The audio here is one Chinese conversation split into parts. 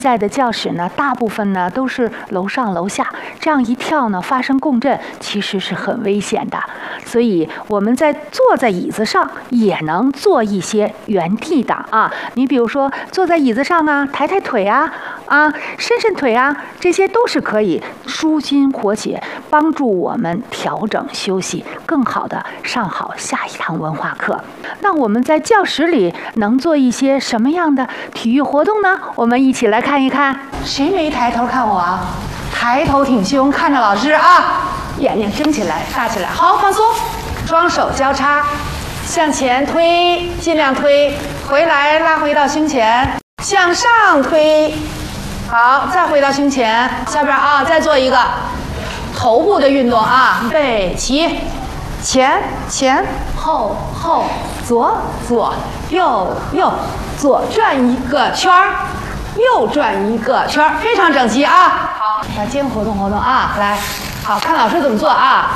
在的教室呢，大部分呢都是楼上楼下，这样一跳呢，发生共振，其实是很危险的。所以我们坐在椅子上也能做一些原地的啊。你比如说坐在椅子上啊，抬抬腿啊，伸伸腿啊，这些都是可以舒筋活血，帮助我们调整休息，更好的上好下一堂文化课。那我们在教室里能做一些什么样的体育活动呢？我们一起来看一看。谁没抬头看我啊？抬头挺胸，看着老师啊，眼睛睁起来，大起来，好，放松，双手交叉，向前推，尽量推，回来拉回到胸前，向上推，好，再回到胸前，下边啊，再做一个头部的运动啊，预备起，前前后后，左左右右，左转一个圈儿，右转一个圈儿，非常整齐啊。好，把肩活动活动啊，来，好看老师怎么做啊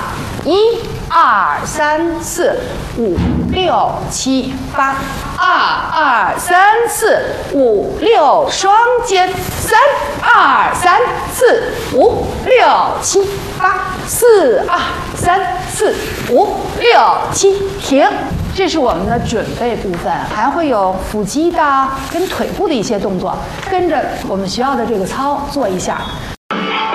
？1、2、3、4、5、6、7、8，2、2、3、4、5、6，双肩，3、2、3、4、5、6、7、8，4、2、3、4、5、6、7，停。这是我们的准备部分，还会有腹肌的跟腿部的一些动作，跟着我们学校的这个操做一下。